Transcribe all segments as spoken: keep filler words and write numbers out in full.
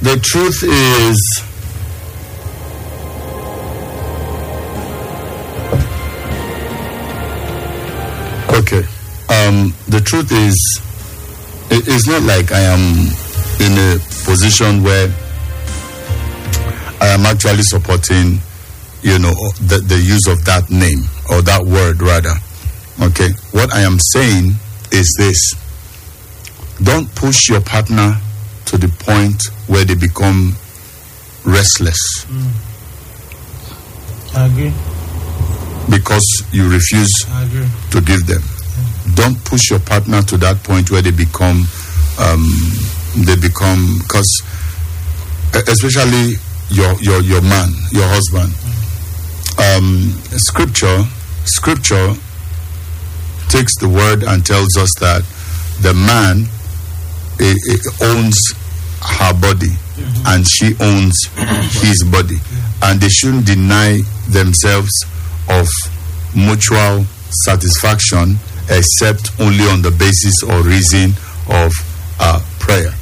the truth is, okay, um, the truth is, it, it's not like I am in a position where I am actually supporting, you know, the, the use of that name or that word rather. Okay, what I am saying is this: don't push your partner to the point where they become restless. Mm. I agree. Because you refuse I agree. to give them. Mm. Don't push your partner to that point where they become, um, they become, because especially your your your man, your husband. Mm. Um, scripture, scripture takes the word and tells us that the man it, it owns her body, mm-hmm. and she owns his body, yeah. And they shouldn't deny themselves of mutual satisfaction except only on the basis or reason of uh, prayer.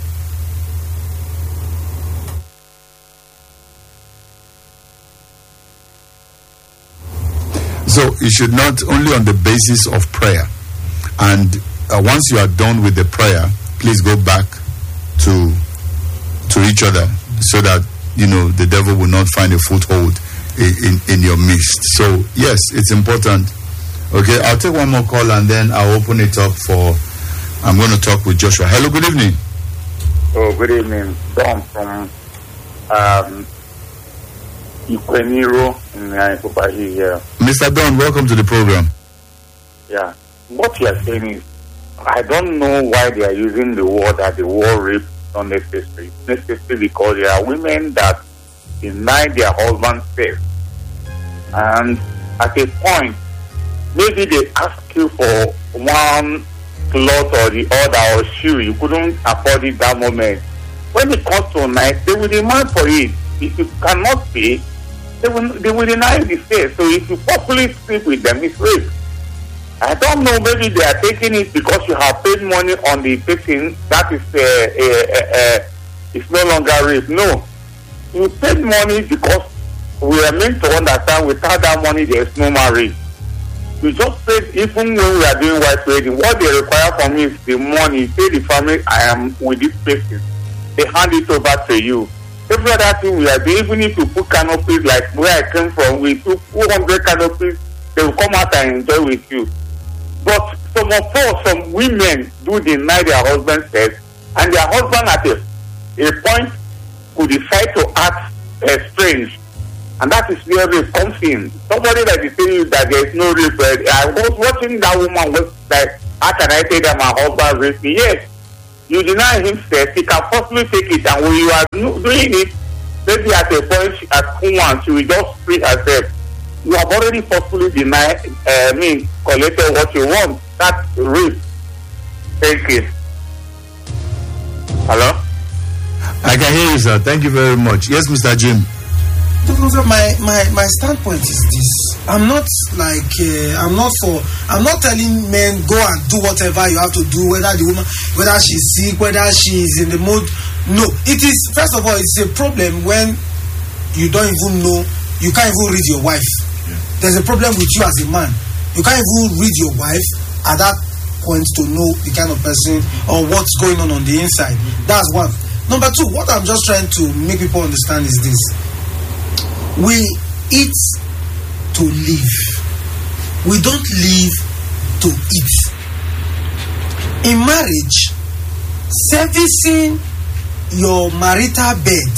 So it should not only on the basis of prayer. And uh, once you are done with the prayer, please go back to to each other so that, you know, the devil will not find a foothold in, in, in your midst. So, yes, it's important. Okay, I'll take one more call and then I'll open it up for, I'm going to talk with Joshua. Hello, good evening. Oh, good evening. Don from um, Ikweniro in Ipopahi here. Mister Don, welcome to the program. Yeah. What you are saying is, I don't know why they are using the word that the war rape not necessary. Necessary because there are women that deny their husband sex. And at a point, maybe they ask you for one cloth or the other or shoe. You couldn't afford it that moment. When it comes to a night, they will demand for it. If you cannot pay, they will, they will deny the sex. So if you properly sleep with them, it's rape. I don't know, maybe they are taking it because you have paid money on the person. That is, uh, uh, uh, uh, it's no longer rape. No. You paid money because we are meant to understand without that money there is no marriage. You just paid, even when we are doing white wedding, what they require from me is the money. You pay the family, I am with this person. They hand it over to you. Every other thing we are doing, even if you put canopies like where I came from, we took two hundred canopies, they will come out and enjoy with you. But some of us, some women do deny their husband sex, and their husband at a, a point could decide to act uh, strange. And that is where rape comes in. Somebody that is telling you that there is no rape. Uh, I was watching that woman was like, how can I tell that my husband raped me? Yes. You deny him sex, he can possibly take it, and when you are doing it, maybe at a point at home, she will just free herself. You have already forcefully denied, uh, I mean, collected what you want. That's rape. Thank you. Hello? I can hear you, sir. Thank you very much. Yes, Mister Jim. My, my, my standpoint is this. I'm not like, uh, I'm not for, I'm not telling men go and do whatever you have to do, whether the woman, whether she's sick, whether she's in the mood. No. It is, first of all, it's a problem when you don't even know, you can't even read your wife. Yeah. There's a problem with you as a man. You can't even read your wife at that point to know the kind of person or what's going on on the inside. Mm-hmm. That's one. Number two, what I'm just trying to make people understand is this. We eat to live. We don't live to eat. In marriage, servicing your marital bed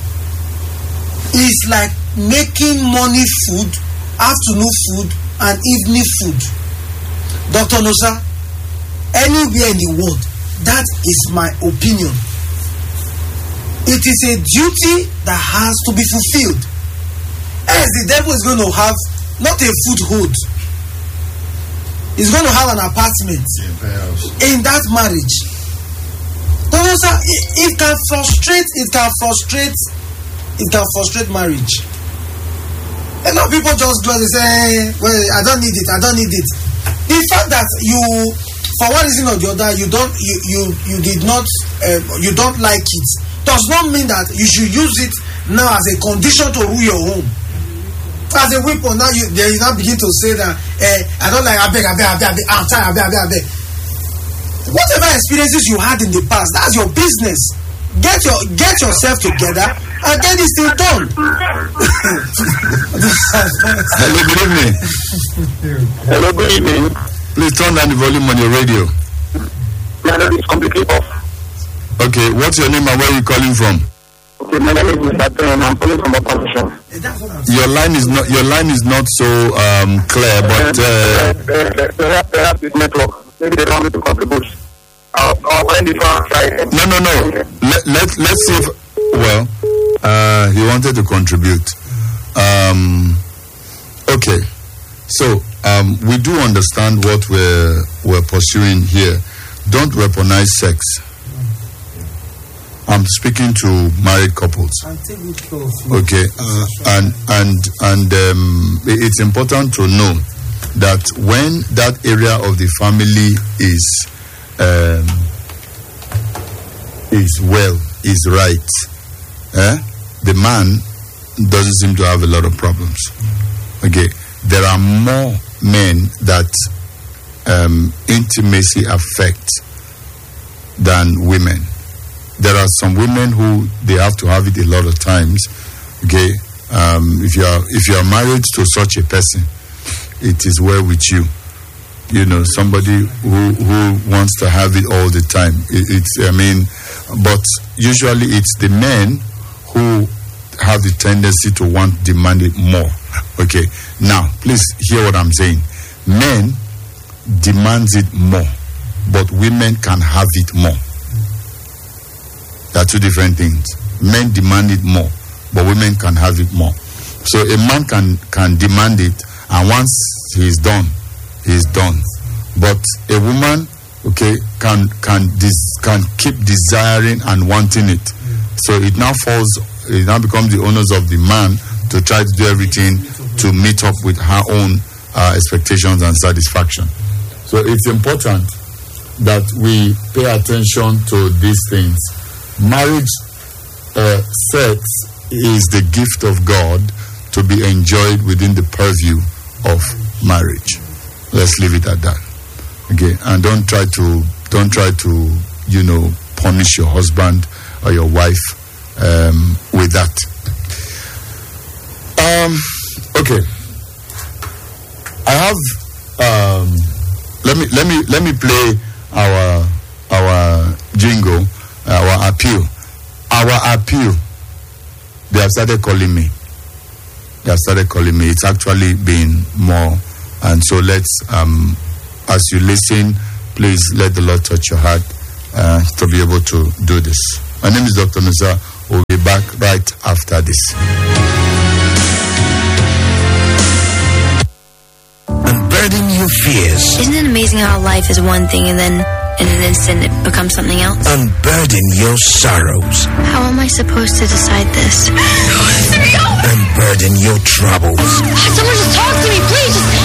is like making morning food, afternoon food, and evening food. Doctor Nosa, anywhere in the world, that is my opinion. It is a duty that has to be fulfilled. As the devil is going to have not a foothold, he's going to have an apartment in that marriage. Doctor Nosa, it, it can frustrate, it can frustrate, it can frustrate marriage. A lot of people just go and say, well, I don't need it, I don't need it. The fact that you, for one reason or the other, you don't, you, you, you did not, uh, you don't like it, does not mean that you should use it now as a condition to rule your home. As a weapon, now you then you now begin to say that eh, I don't like abeg abeg abeg abeg I'm tired abeg abeg abeg. Whatever experiences you had in the past, that's your business. Get your get yourself together and get this thing done. Hello, good evening. Hello, good evening. Please turn down the volume on your radio. My name is completely off. Okay, what's your name and where are you calling from? Okay, my name is Mister Ten. I'm calling from opposition. Your line is not your line is not so um, clear, but uh, perhaps perhaps this network. Maybe they want me to contribute. I'll, I'll find it on Friday. no, no, no. Let let let's see if well, uh, he wanted to contribute. Um, okay, so um, we do understand what we're we're pursuing here. Don't weaponize sex. I'm speaking to married couples. Okay, uh, and and and um, it's important to know that when that area of the family is um, is well, is right, eh? The man doesn't seem to have a lot of problems. Okay, there are more men that um, intimacy affects than women. There are some women who they have to have it a lot of times. Okay, um, if you are if you are married to such a person, it is well with you. You know, somebody who who wants to have it all the time. It, it's I mean, but usually it's the men who have the tendency to want demand it more. Okay, now please hear what I'm saying. Men demands it more, but women can have it more. There are two different things. Men demand it more, but women can have it more. So a man can can demand it, and once he's done, he's done. But a woman, okay, can can des- can keep desiring and wanting it. So it now falls, it now becomes the onus of the man to try to do everything to meet up with her own uh, expectations and satisfaction. So it's important that we pay attention to these things. Marriage uh, sex is the gift of God to be enjoyed within the purview of marriage. Let's leave it at that. Okay, and don't try to don't try to you know punish your husband or your wife um, with that. Um, okay, I have. Um, let me let me let me play our our jingle. Our appeal, our appeal. They have started calling me. They have started calling me. It's actually been more, and so let's. Um, as you listen, please let the Lord touch your heart uh, to be able to do this. My name is Doctor Musa. We'll be back right after this. Unburden your fears. Isn't it amazing how life is one thing and then in an instant it becomes something else? Unburden your sorrows. How am I supposed to decide this? Unburden your troubles. Someone just talk to me, please. Just